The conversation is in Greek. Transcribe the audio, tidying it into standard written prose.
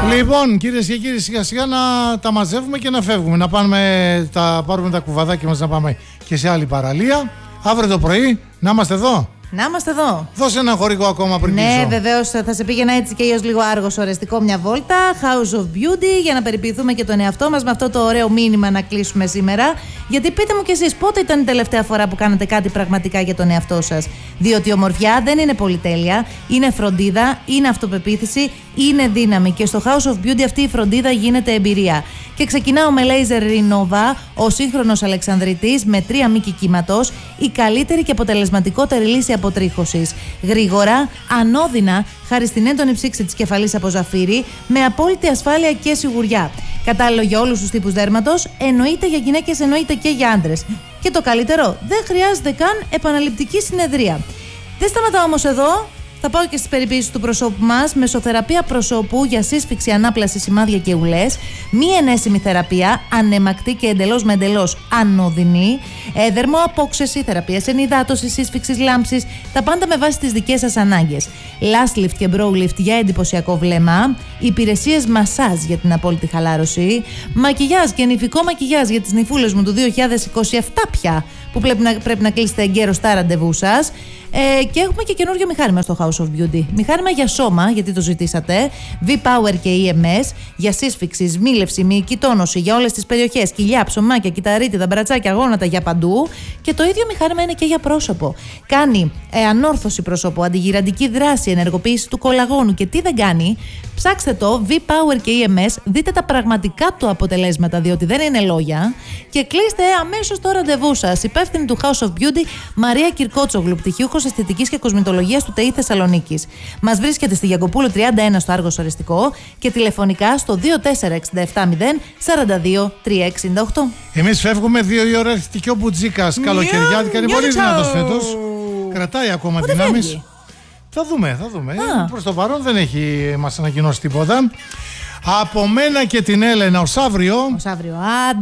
Λοιπόν, κυρίες και κύριοι, σιγά σιγά να τα μαζεύουμε και να φεύγουμε. Να πάρουμε τα κουβαδάκια μας να πάμε και σε άλλη παραλία. Αύριο το πρωί να είμαστε εδώ. Να είμαστε εδώ. Δώσε ένα χορηγό ακόμα πριν πίσω. Ναι, βεβαίως θα σε πήγαινα έτσι και έως λίγο άργο ορεστικό μια βόλτα. House of Beauty, για να περιποιηθούμε και τον εαυτό μας με αυτό το ωραίο μήνυμα να κλείσουμε σήμερα. Γιατί πείτε μου κι εσείς, πότε ήταν η τελευταία φορά που κάνατε κάτι πραγματικά για τον εαυτό σας? Διότι η ομορφιά δεν είναι πολυτέλεια, είναι φροντίδα, είναι αυτοπεποίθηση, είναι δύναμη. Και στο House of Beauty αυτή η φροντίδα γίνεται εμπειρία. Και ξεκινάω με Laser Renova, ο σύγχρονος Αλεξανδριτής με 3 μήκη κύματος, η καλύτερη και αποτελεσματικότερη λύση αποτρίχωσης. Γρήγορα, ανώδυνα, χάρη στην έντονη ψήξη της κεφαλής από ζαφύρι, με απόλυτη ασφάλεια και σιγουριά. Κατάλληλο για όλους τους τύπους δέρματος, εννοείται για γυναίκες, εννοείται και για άντρες. Και το καλύτερο, δεν χρειάζεται καν επαναληπτική συνεδρία. Δεν σταματάω όμως εδώ. Θα πάω και στις περιποίησεις του προσώπου μας. Μεσοθεραπεία προσώπου για σύσφυξη, ανάπλαση, σημάδια και ουλές. Μη ενέσιμη θεραπεία, ανεμακτή και εντελώς ανώδυνη. Έδερμο, απόξεση, θεραπεία ενυδάτωσης, σύσφυξης, λάμψης. Τα πάντα με βάση τις δικές σας ανάγκες. Last lift και brow lift για εντυπωσιακό βλέμμα. Υπηρεσίες μασάζ για την απόλυτη χαλάρωση. Μακιγιάζ και νηφικό μακιγιάζ για τις νηφούλες μου του 2027 πια, που πρέπει να κλείσετε εγκαίρως τα ραντεβού σας. Και έχουμε και καινούριο μηχάνημα στο House of Beauty. Μηχάνημα για σώμα, γιατί το ζητήσατε. V-Power και EMS. Για σύσφυξη, σμίλευση, μυϊκή τόνωση για όλες τις περιοχές. Κοιλιά, ψωμάκια, κυταρίτιδα, μπρατσάκια, γόνατα, για παντού. Και το ίδιο μηχάνημα είναι και για πρόσωπο. Κάνει ανόρθωση προσώπου, αντιγυραντική δράση, ενεργοποίηση του κολαγόνου. Και τι δεν κάνει? Ψάξτε το V-Power και EMS. Δείτε τα πραγματικά του αποτελέσματα, διότι δεν είναι λόγια. Και κλείστε αμέσως το ραντεβού σας. Υπεύθυνη του House of Beauty, Μαρία Κυρκότσογλου, πτυχιούχος αισθητικής και κοσμητολογίας του ΤΕΙ Θεσσαλονίκης. Μας βρίσκεται στη Γιακοπούλου 31 στο Άργος Οριστικό και τηλεφωνικά στο 24670 42 368. Εμείς φεύγουμε 2 η ώρα, έρχεται και ο Μπουτζίκας καλοκαιριάτικα. Είναι πολύ δυνατός φέτος. Κρατάει ακόμα δυνάμεις. Θα δούμε. Προς το παρόν δεν έχει μας ανακοινώσει τίποτα. Από μένα και την Έλενα ως αύριο.